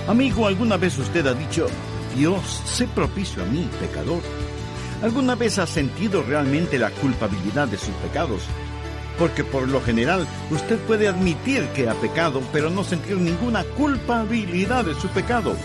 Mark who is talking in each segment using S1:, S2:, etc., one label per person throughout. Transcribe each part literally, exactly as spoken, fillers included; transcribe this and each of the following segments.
S1: Amigo, ¿alguna vez usted ha dicho, Dios, sé propicio a mí, pecador? ¿Alguna vez ha sentido realmente la culpabilidad de sus pecados? Porque por lo general usted puede admitir que ha pecado, pero no sentir ninguna culpabilidad de su pecado.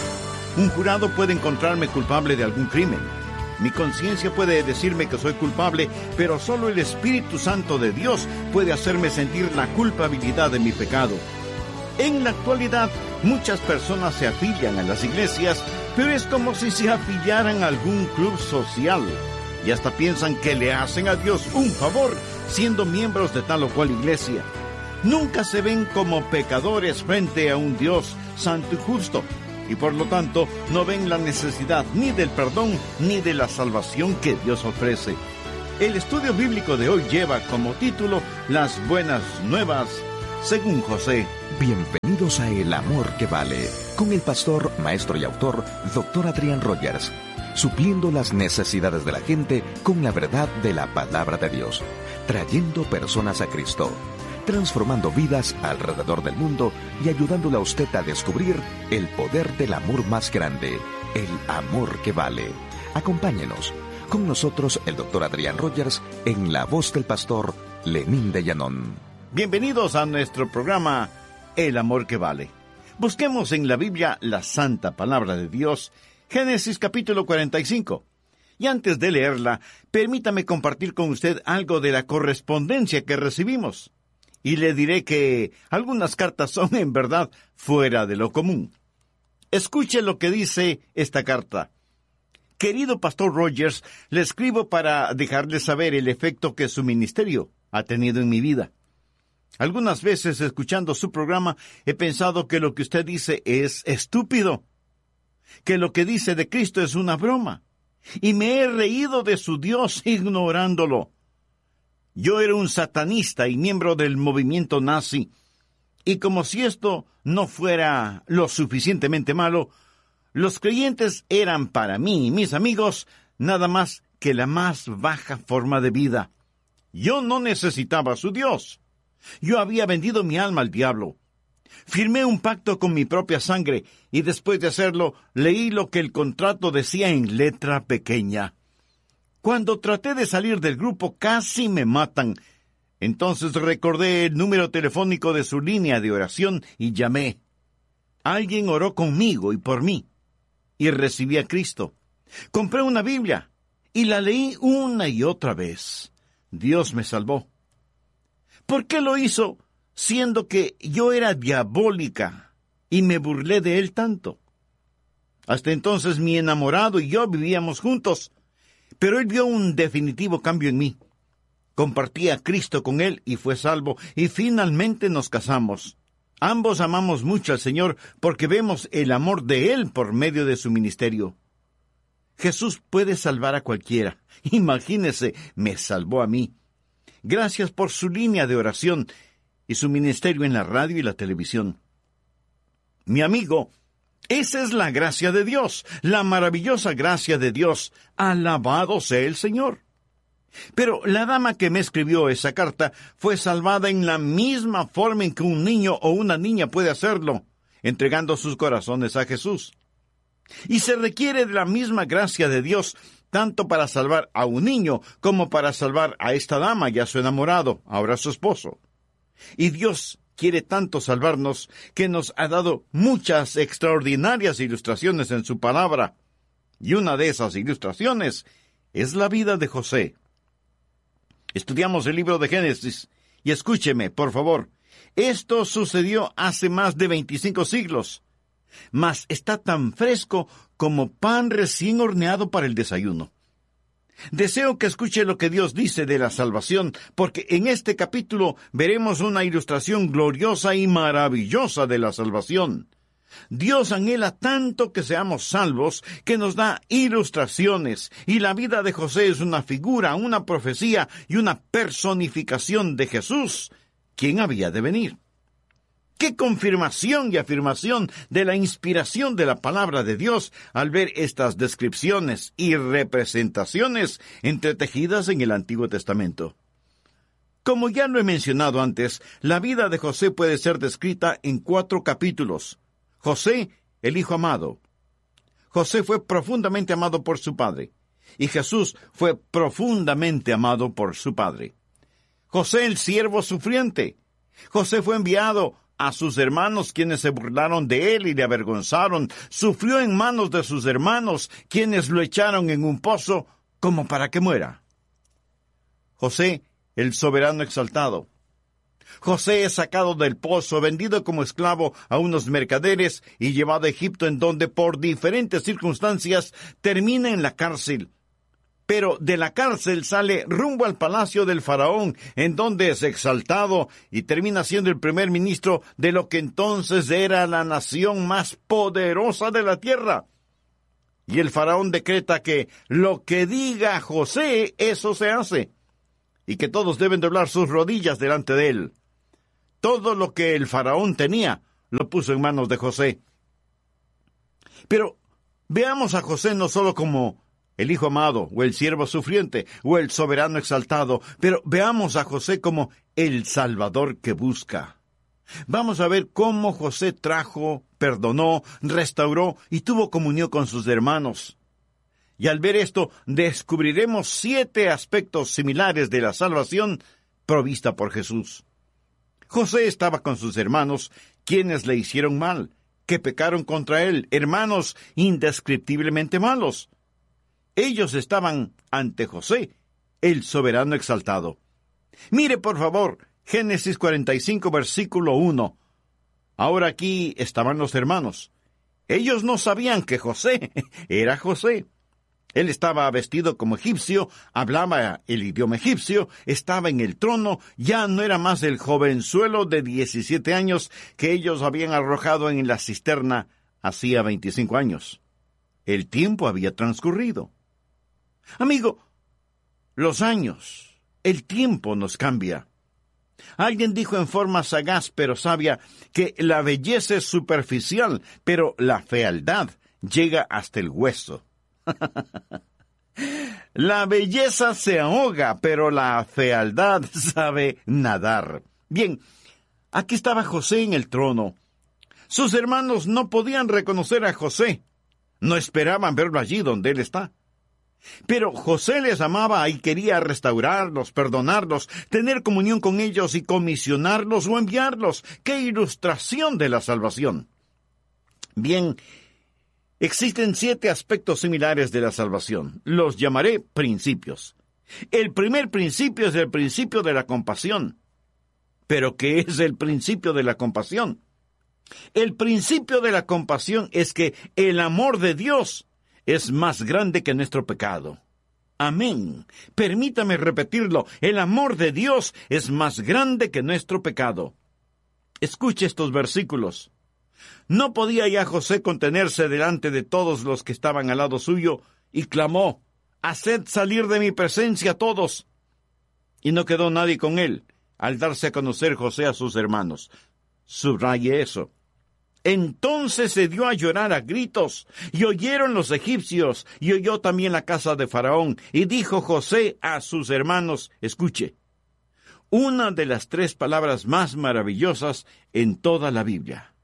S1: Un jurado puede encontrarme culpable de algún crimen. Mi conciencia puede decirme que soy culpable, pero solo el Espíritu Santo de Dios puede hacerme sentir la culpabilidad de mi pecado. En la actualidad, muchas personas se afilian a las iglesias, pero es como si se afiliaran a algún club social. Y hasta piensan que le hacen a Dios un favor siendo miembros de tal o cual iglesia. Nunca se ven como pecadores frente a un Dios santo y justo, y por lo tanto no ven la necesidad ni del perdón ni de la salvación que Dios ofrece. El estudio bíblico de hoy lleva como título Las Buenas Nuevas según José.
S2: Bienvenidos a El Amor que Vale, con el pastor, maestro y autor, doctor Adrián Rogers, supliendo las necesidades de la gente con la verdad de la palabra de Dios, trayendo personas a Cristo, transformando vidas alrededor del mundo y ayudándole a usted a descubrir el poder del amor más grande, el amor que vale. Acompáñenos. Con nosotros el doctor Adrián Rogers en la voz del pastor Lenín de Llanón.
S1: Bienvenidos a nuestro programa El Amor que Vale. Busquemos en la Biblia la santa palabra de Dios, Génesis capítulo cuarenta y cinco. Y antes de leerla, permítame compartir con usted algo de la correspondencia que recibimos. Y le diré que algunas cartas son en verdad fuera de lo común. Escuche lo que dice esta carta. Querido Pastor Rogers, le escribo para dejarle saber el efecto que su ministerio ha tenido en mi vida. Algunas veces, escuchando su programa, he pensado que lo que usted dice es estúpido, que lo que dice de Cristo es una broma, y me he reído de su Dios ignorándolo. Yo era un satanista y miembro del movimiento nazi, y como si esto no fuera lo suficientemente malo, los creyentes eran para mí y mis amigos nada más que la más baja forma de vida. Yo no necesitaba a su Dios. Yo había vendido mi alma al diablo. Firmé un pacto con mi propia sangre, y después de hacerlo, leí lo que el contrato decía en letra pequeña. Cuando traté de salir del grupo, casi me matan. Entonces recordé el número telefónico de su línea de oración y llamé. Alguien oró conmigo y por mí, y recibí a Cristo. Compré una Biblia, y la leí una y otra vez. Dios me salvó. ¿Por qué lo hizo, siendo que yo era diabólica y me burlé de él tanto? Hasta entonces mi enamorado y yo vivíamos juntos, pero él vio un definitivo cambio en mí. Compartí a Cristo con él y fue salvo, y finalmente nos casamos. Ambos amamos mucho al Señor porque vemos el amor de él por medio de su ministerio. Jesús puede salvar a cualquiera. Imagínese, me salvó a mí. Gracias por su línea de oración y su ministerio en la radio y la televisión. Mi amigo, esa es la gracia de Dios, la maravillosa gracia de Dios. Alabado sea el Señor. Pero la dama que me escribió esa carta fue salvada en la misma forma en que un niño o una niña puede hacerlo, entregando sus corazones a Jesús. Y se requiere de la misma gracia de Dios, tanto para salvar a un niño como para salvar a esta dama y a su enamorado, ahora su esposo. Y Dios quiere tanto salvarnos que nos ha dado muchas extraordinarias ilustraciones en su palabra. Y una de esas ilustraciones es la vida de José. Estudiamos el libro de Génesis, y escúcheme, por favor. Esto sucedió hace más de veinticinco siglos, mas está tan fresco como pan recién horneado para el desayuno. Deseo que escuche lo que Dios dice de la salvación, porque en este capítulo veremos una ilustración gloriosa y maravillosa de la salvación. Dios anhela tanto que seamos salvos que nos da ilustraciones, y la vida de José es una figura, una profecía y una personificación de Jesús, quien había de venir. ¡Qué confirmación y afirmación de la inspiración de la palabra de Dios al ver estas descripciones y representaciones entretejidas en el Antiguo Testamento! Como ya lo he mencionado antes, la vida de José puede ser descrita en cuatro capítulos. José el Hijo amado. José fue profundamente amado por su padre, y Jesús fue profundamente amado por su padre. José, el siervo sufriente. José fue enviado a sus hermanos, quienes se burlaron de él y le avergonzaron. Sufrió en manos de sus hermanos, quienes lo echaron en un pozo como para que muera. José, el soberano exaltado. José es sacado del pozo, vendido como esclavo a unos mercaderes y llevado a Egipto, en donde por diferentes circunstancias termina en la cárcel. Pero de la cárcel sale rumbo al palacio del faraón, en donde es exaltado y termina siendo el primer ministro de lo que entonces era la nación más poderosa de la tierra. Y el faraón decreta que lo que diga José, eso se hace, y que todos deben doblar sus rodillas delante de él. Todo lo que el faraón tenía, lo puso en manos de José. Pero veamos a José no solo como el Hijo amado, o el siervo sufriente, o el soberano exaltado, pero veamos a José como el Salvador que busca. Vamos a ver cómo José trajo, perdonó, restauró y tuvo comunión con sus hermanos. Y al ver esto, descubriremos siete aspectos similares de la salvación provista por Jesús. José estaba con sus hermanos, quienes le hicieron mal, que pecaron contra él, hermanos indescriptiblemente malos. Ellos estaban ante José, el soberano exaltado. Mire, por favor, Génesis cuarenta y cinco, versículo uno. Ahora aquí estaban los hermanos. Ellos no sabían que José era José. Él estaba vestido como egipcio, hablaba el idioma egipcio, estaba en el trono, ya no era más el jovenzuelo de diecisiete años que ellos habían arrojado en la cisterna hacía veinticinco años. El tiempo había transcurrido. Amigo, los años, el tiempo nos cambia. Alguien dijo en forma sagaz pero sabia que la belleza es superficial, pero la fealdad llega hasta el hueso. La belleza se ahoga, pero la fealdad sabe nadar. Bien, aquí estaba José en el trono. Sus hermanos no podían reconocer a José. No esperaban verlo allí donde él está. Pero José les amaba y quería restaurarlos, perdonarlos, tener comunión con ellos y comisionarlos o enviarlos. ¡Qué ilustración de la salvación! Bien, existen siete aspectos similares de la salvación. Los llamaré principios. El primer principio es el principio de la compasión. ¿Pero qué es el principio de la compasión? El principio de la compasión es que el amor de Dios es más grande que nuestro pecado. Amén. Permítame repetirlo. El amor de Dios es más grande que nuestro pecado. Escuche estos versículos. No podía ya José contenerse delante de todos los que estaban al lado suyo, y clamó: «Haced salir de mi presencia todos». Y no quedó nadie con él, al darse a conocer José a sus hermanos. Subraye eso. Entonces se dio a llorar a gritos, y oyeron los egipcios, y oyó también la casa de Faraón, y dijo José a sus hermanos, escuche, una de las tres palabras más maravillosas en toda la Biblia.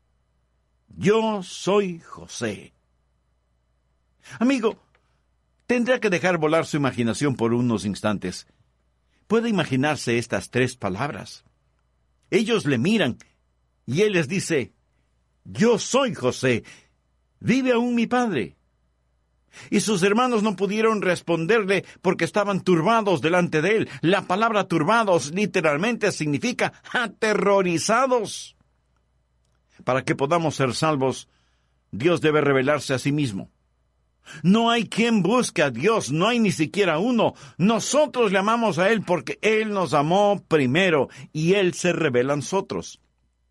S1: Yo soy José. Amigo, tendrá que dejar volar su imaginación por unos instantes. Puede imaginarse estas tres palabras. Ellos le miran, y él les dice: «Yo soy José. ¿Vive aún mi padre?» Y sus hermanos no pudieron responderle porque estaban turbados delante de él. La palabra turbados literalmente significa aterrorizados. Para que podamos ser salvos, Dios debe revelarse a sí mismo. No hay quien busque a Dios, no hay ni siquiera uno. Nosotros le amamos a Él porque Él nos amó primero y Él se revela a nosotros.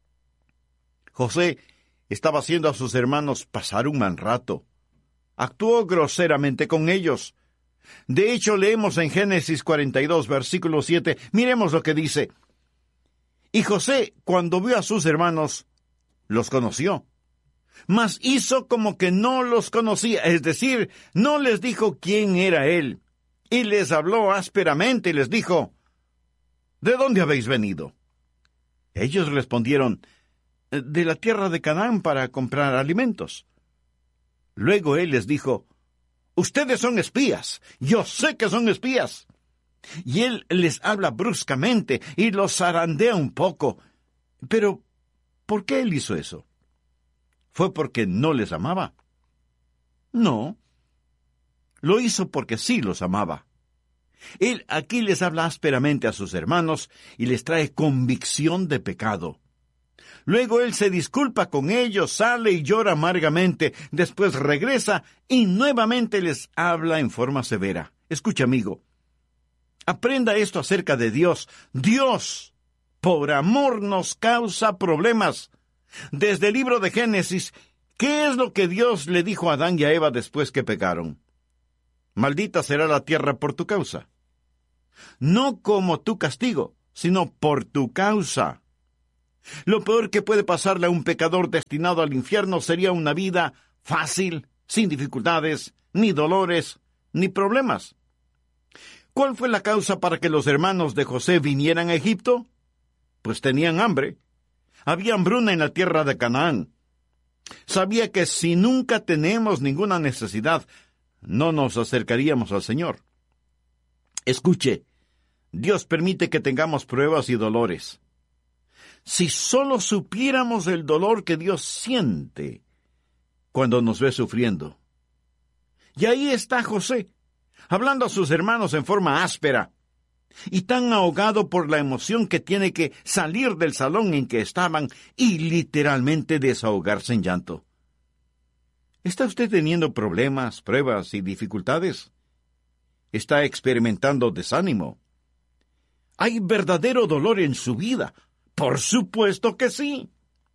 S1: José estaba haciendo a sus hermanos pasar un mal rato. Actuó groseramente con ellos. De hecho, leemos en Génesis cuarenta y dos, versículo siete, miremos lo que dice. Y José, cuando vio a sus hermanos, los conoció, mas hizo como que no los conocía, es decir, no les dijo quién era él, y les habló ásperamente y les dijo: ¿De dónde habéis venido? Ellos respondieron: de la tierra de Canaán para comprar alimentos. Luego él les dijo: ustedes son espías, yo sé que son espías. Y él les habla bruscamente y los zarandea un poco. Pero, ¿por qué él hizo eso? ¿Fue porque no les amaba? No. Lo hizo porque sí los amaba. Él aquí les habla ásperamente a sus hermanos y les trae convicción de pecado. Luego él se disculpa con ellos, sale y llora amargamente, después regresa y nuevamente les habla en forma severa. Escucha, amigo, aprenda esto acerca de Dios. Dios, por amor, nos causa problemas. Desde el libro de Génesis, ¿qué es lo que Dios le dijo a Adán y a Eva después que pecaron? Maldita será la tierra por tu causa. No como tu castigo, sino por tu causa. Lo peor que puede pasarle a un pecador destinado al infierno sería una vida fácil, sin dificultades, ni dolores, ni problemas. ¿Cuál fue la causa para que los hermanos de José vinieran a Egipto? Pues tenían hambre. Había hambruna en la tierra de Canaán. Sabía que si nunca tenemos ninguna necesidad, no nos acercaríamos al Señor. Escuche, Dios permite que tengamos pruebas y dolores. Si solo supiéramos el dolor que Dios siente cuando nos ve sufriendo. Y ahí está José, hablando a sus hermanos en forma áspera, y tan ahogado por la emoción que tiene que salir del salón en que estaban y literalmente desahogarse en llanto. ¿Está usted teniendo problemas, pruebas y dificultades? ¿Está experimentando desánimo? ¿Hay verdadero dolor en su vida? Por supuesto que sí.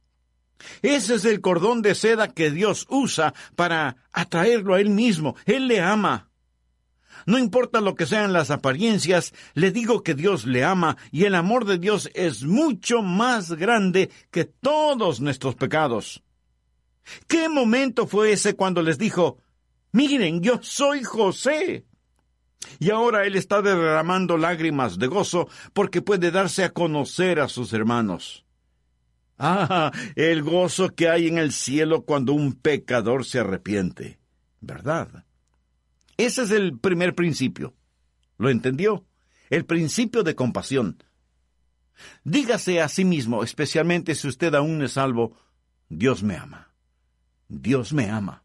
S1: Ese es el cordón de seda que Dios usa para atraerlo a Él mismo. Él le ama. No importa lo que sean las apariencias, le digo que Dios le ama y el amor de Dios es mucho más grande que todos nuestros pecados. ¿Qué momento fue ese cuando les dijo: miren, yo soy José? Y ahora él está derramando lágrimas de gozo porque puede darse a conocer a sus hermanos. Ah, el gozo que hay en el cielo cuando un pecador se arrepiente, ¿verdad? Ese es el primer principio. ¿Lo entendió? El principio de compasión. Dígase a sí mismo, especialmente si usted aún no es salvo: Dios me ama. Dios me ama.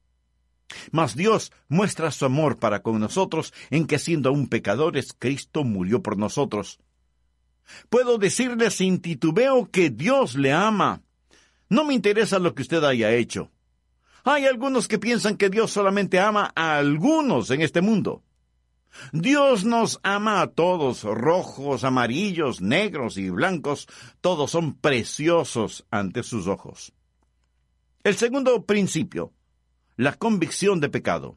S1: Mas Dios muestra su amor para con nosotros en que, siendo aún pecadores, Cristo murió por nosotros. Puedo decirle sin titubeo que Dios le ama. No me interesa lo que usted haya hecho. Hay algunos que piensan que Dios solamente ama a algunos en este mundo. Dios nos ama a todos, rojos, amarillos, negros y blancos. Todos son preciosos ante sus ojos. El segundo principio: la convicción de pecado.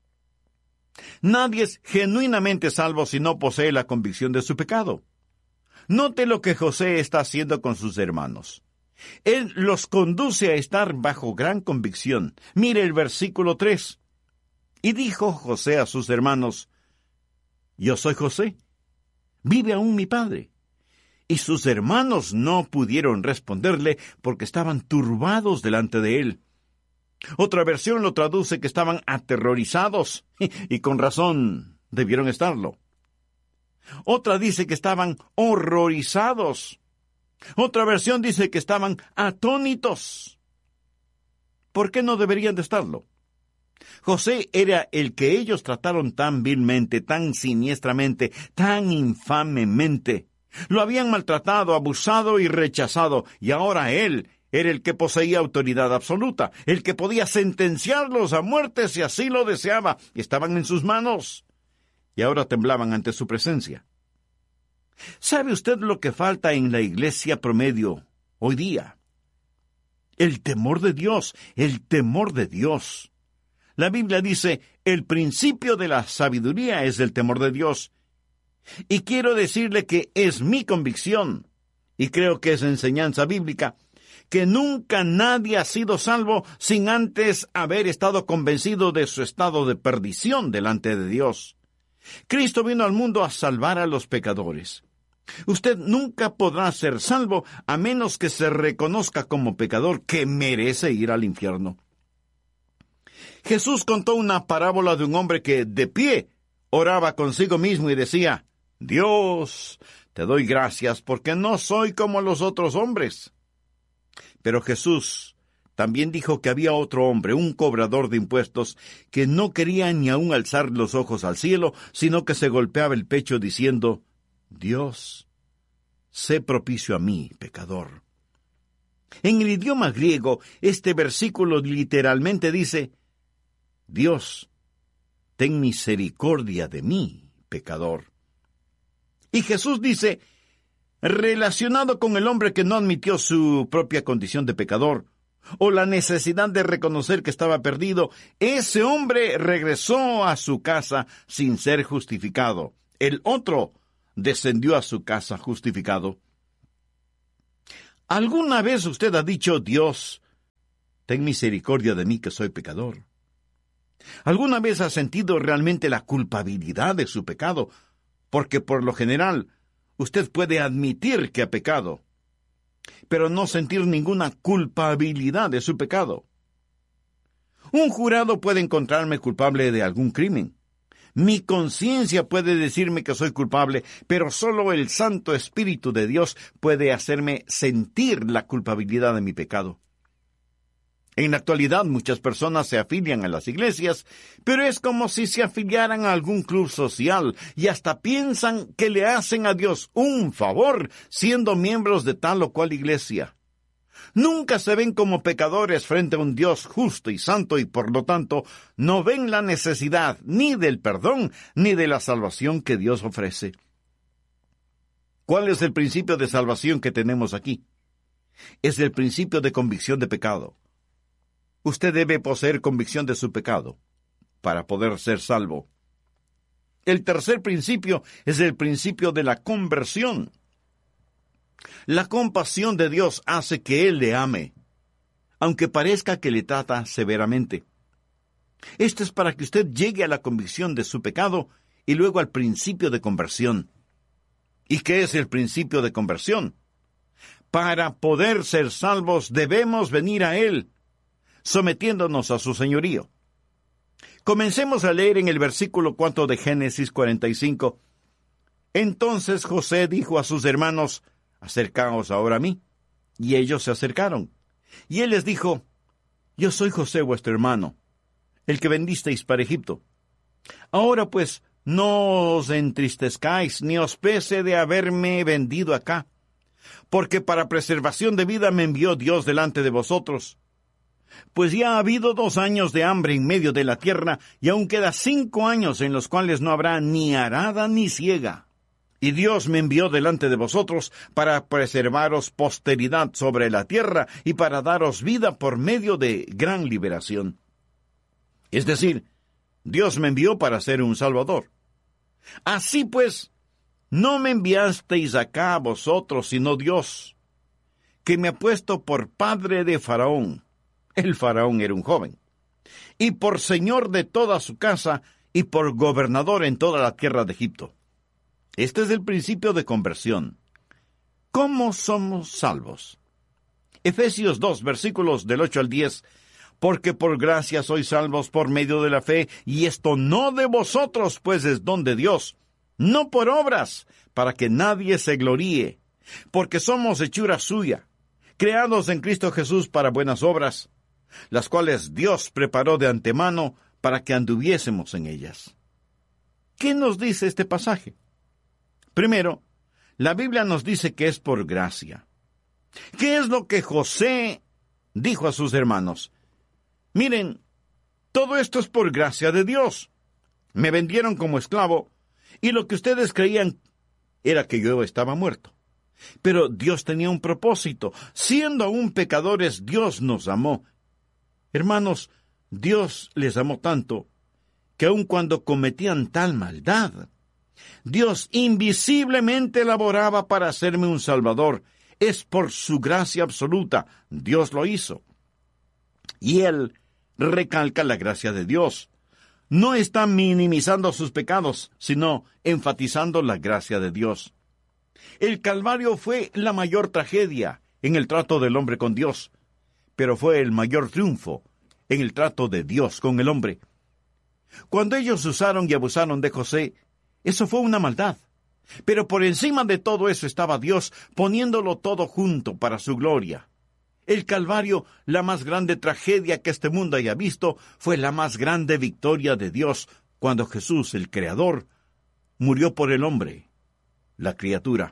S1: Nadie es genuinamente salvo si no posee la convicción de su pecado. Note lo que José está haciendo con sus hermanos. Él los conduce a estar bajo gran convicción. Mire el versículo tres. Y dijo José a sus hermanos: yo soy José. ¿Vive aún mi padre? Y sus hermanos no pudieron responderle porque estaban turbados delante de él. Otra versión lo traduce que estaban aterrorizados, y con razón debieron estarlo. Otra dice que estaban horrorizados. Otra versión dice que estaban atónitos. ¿Por qué no deberían de estarlo? José era el que ellos trataron tan vilmente, tan siniestramente, tan infamemente. Lo habían maltratado, abusado y rechazado, y ahora él era el que poseía autoridad absoluta, el que podía sentenciarlos a muerte si así lo deseaba. Estaban en sus manos, y ahora temblaban ante su presencia. ¿Sabe usted lo que falta en la iglesia promedio hoy día? El temor de Dios, el temor de Dios. La Biblia dice: el principio de la sabiduría es el temor de Dios. Y quiero decirle que es mi convicción, y creo que es enseñanza bíblica, que nunca nadie ha sido salvo sin antes haber estado convencido de su estado de perdición delante de Dios. Cristo vino al mundo a salvar a los pecadores. Usted nunca podrá ser salvo a menos que se reconozca como pecador que merece ir al infierno. Jesús contó una parábola de un hombre que, de pie, oraba consigo mismo y decía: Dios, te doy gracias porque no soy como los otros hombres. Pero Jesús también dijo que había otro hombre, un cobrador de impuestos, que no quería ni aún alzar los ojos al cielo, sino que se golpeaba el pecho diciendo: Dios, sé propicio a mí, pecador. En el idioma griego, este versículo literalmente dice: Dios, ten misericordia de mí, pecador. Y Jesús dice, relacionado con el hombre que no admitió su propia condición de pecador, o la necesidad de reconocer que estaba perdido, ese hombre regresó a su casa sin ser justificado. El otro descendió a su casa justificado. ¿Alguna vez usted ha dicho: Dios, ten misericordia de mí que soy pecador? ¿Alguna vez ha sentido realmente la culpabilidad de su pecado? Porque por lo general, usted puede admitir que ha pecado, pero no sentir ninguna culpabilidad de su pecado. Un jurado puede encontrarme culpable de algún crimen. Mi conciencia puede decirme que soy culpable, pero solo el Santo Espíritu de Dios puede hacerme sentir la culpabilidad de mi pecado. En la actualidad muchas personas se afilian a las iglesias, pero es como si se afiliaran a algún club social y hasta piensan que le hacen a Dios un favor siendo miembros de tal o cual iglesia. Nunca se ven como pecadores frente a un Dios justo y santo y por lo tanto no ven la necesidad ni del perdón ni de la salvación que Dios ofrece. ¿Cuál es el principio de salvación que tenemos aquí? Es el principio de convicción de pecado. Usted debe poseer convicción de su pecado para poder ser salvo. El tercer principio es el principio de la conversión. La compasión de Dios hace que Él le ame, aunque parezca que le trata severamente. Esto es para que usted llegue a la convicción de su pecado y luego al principio de conversión. ¿Y qué es el principio de conversión? Para poder ser salvos debemos venir a Él, sometiéndonos a su señorío. Comencemos a leer en el versículo cuatro de Génesis cuarenta y cinco. Entonces José dijo a sus hermanos: Acercaos ahora a mí. Y ellos se acercaron. Y él les dijo: Yo soy José vuestro hermano, el que vendisteis para Egipto. Ahora pues, no os entristezcáis, ni os pese de haberme vendido acá, porque para preservación de vida me envió Dios delante de vosotros. Pues ya ha habido dos años de hambre en medio de la tierra, y aún queda cinco años en los cuales no habrá ni arada ni siega. Y Dios me envió delante de vosotros para preservaros posteridad sobre la tierra y para daros vida por medio de gran liberación. Es decir, Dios me envió para ser un salvador. Así pues, no me enviasteis acá a vosotros, sino Dios, que me ha puesto por padre de Faraón. El faraón era un joven, y por señor de toda su casa, y por gobernador en toda la tierra de Egipto. Este es el principio de conversión. ¿Cómo somos salvos? Efesios dos, versículos del ocho al diez. Porque por gracia sois salvos por medio de la fe, y esto no de vosotros, pues es don de Dios, no por obras, para que nadie se gloríe, porque somos hechura suya, creados en Cristo Jesús para buenas obras, las cuales Dios preparó de antemano para que anduviésemos en ellas. ¿Qué nos dice este pasaje? Primero, la Biblia nos dice que es por gracia. ¿Qué es lo que José dijo a sus hermanos? Miren, todo esto es por gracia de Dios. Me vendieron como esclavo, y lo que ustedes creían era que yo estaba muerto. Pero Dios tenía un propósito. Siendo aún pecadores, Dios nos amó. Hermanos, Dios les amó tanto que aun cuando cometían tal maldad, Dios invisiblemente laboraba para hacerme un salvador. Es por su gracia absoluta. Dios lo hizo. Y Él recalca la gracia de Dios. No está minimizando sus pecados, sino enfatizando la gracia de Dios. El Calvario fue la mayor tragedia en el trato del hombre con Dios, pero fue el mayor triunfo en el trato de Dios con el hombre. Cuando ellos usaron y abusaron de José, eso fue una maldad. Pero por encima de todo eso estaba Dios poniéndolo todo junto para su gloria. El Calvario, la más grande tragedia que este mundo haya visto, fue la más grande victoria de Dios cuando Jesús, el Creador, murió por el hombre, la criatura.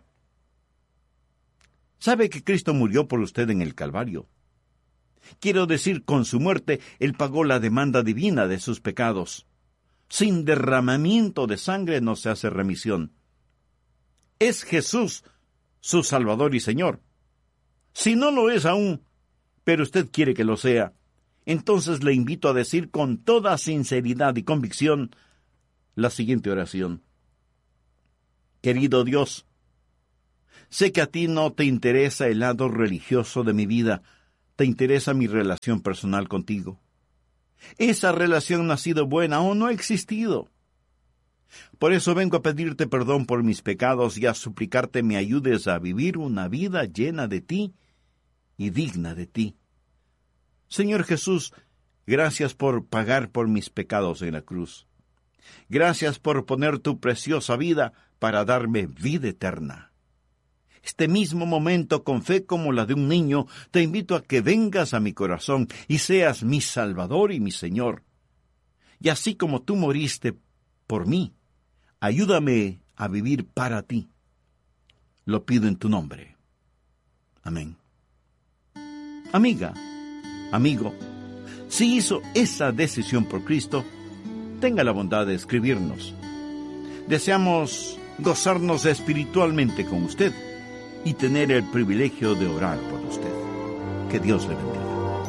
S1: ¿Sabe que Cristo murió por usted en el Calvario? Quiero decir, con su muerte, Él pagó la demanda divina de sus pecados. Sin derramamiento de sangre no se hace remisión. Es Jesús su Salvador y Señor. Si no lo es aún, pero usted quiere que lo sea, entonces le invito a decir con toda sinceridad y convicción la siguiente oración. Querido Dios, sé que a ti no te interesa el lado religioso de mi vida, te interesa mi relación personal contigo. Esa relación no ha sido buena o no ha existido. Por eso vengo a pedirte perdón por mis pecados y a suplicarte me ayudes a vivir una vida llena de ti y digna de ti. Señor Jesús, gracias por pagar por mis pecados en la cruz. Gracias por poner tu preciosa vida para darme vida eterna. Este mismo momento, con fe como la de un niño, te invito a que vengas a mi corazón y seas mi Salvador y mi Señor. Y así como tú moriste por mí, ayúdame a vivir para ti. Lo pido en tu nombre. Amén. Amiga, amigo, si hizo esa decisión por Cristo, tenga la bondad de escribirnos. Deseamos gozarnos espiritualmente con usted y tener el privilegio de orar por usted. Que Dios le bendiga.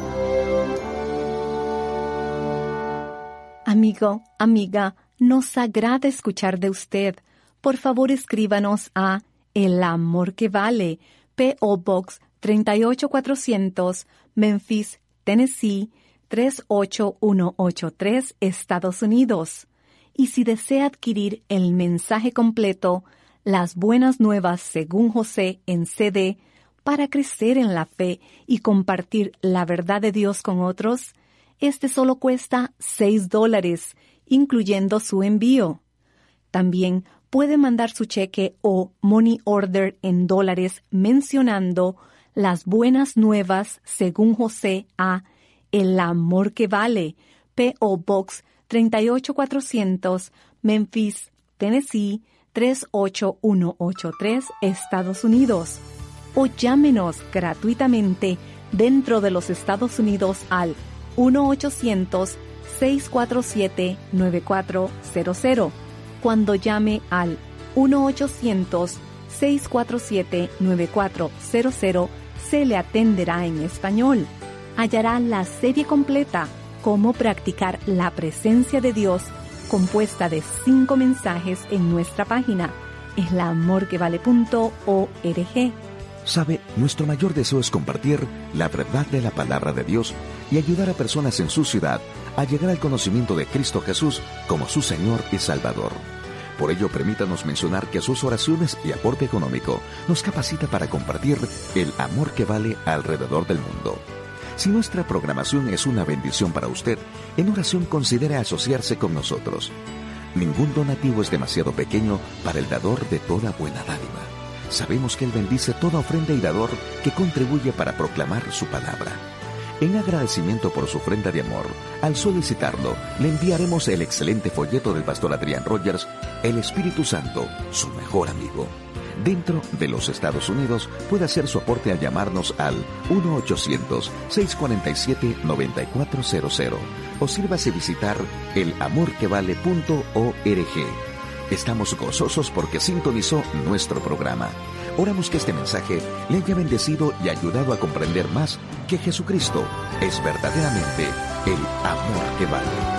S3: Amigo, amiga, nos agrada escuchar de usted. Por favor, escríbanos a El Amor que Vale, P O Box treinta y ocho cuatrocientos, Memphis, Tennessee, tres ocho uno ocho tres, Estados Unidos. Y si desea adquirir el mensaje completo, Las Buenas Nuevas según José en C D, para crecer en la fe y compartir la verdad de Dios con otros, este solo cuesta seis dólares, incluyendo su envío. También puede mandar su cheque o money order en dólares mencionando Las Buenas Nuevas según José a El Amor que Vale, P O Box treinta y ocho cuatrocientos, Memphis, Tennessee, tres ocho uno ocho tres, Estados Unidos. O llámenos gratuitamente dentro de los Estados Unidos al uno ochocientos, seis cuatro siete, nueve cuatro cero cero. Cuando llame al uno ochocientos, seis cuatro siete, nueve cuatro cero cero, se le atenderá en español. Hallará la serie completa Cómo practicar la presencia de Dios, compuesta de cinco mensajes en nuestra página, el amor que vale punto org.
S2: Sabe, nuestro mayor deseo es compartir la verdad de la palabra de Dios y ayudar a personas en su ciudad a llegar al conocimiento de Cristo Jesús como su Señor y Salvador. Por ello, permítanos mencionar que sus oraciones y aporte económico nos capacita para compartir el amor que vale alrededor del mundo. Si nuestra programación es una bendición para usted, en oración considere asociarse con nosotros. Ningún donativo es demasiado pequeño para el dador de toda buena dádiva. Sabemos que Él bendice toda ofrenda y dador que contribuye para proclamar su palabra. En agradecimiento por su ofrenda de amor, al solicitarlo, le enviaremos el excelente folleto del pastor Adrián Rogers, El Espíritu Santo, su mejor amigo. Dentro de los Estados Unidos, puede hacer su aporte al llamarnos al uno ochocientos, seis cuatro siete, nueve cuatro cero cero o sírvase visitar el amor que vale punto org. Estamos gozosos porque sintonizó nuestro programa. Oramos que este mensaje le haya bendecido y ayudado a comprender más que Jesucristo es verdaderamente el amor que vale.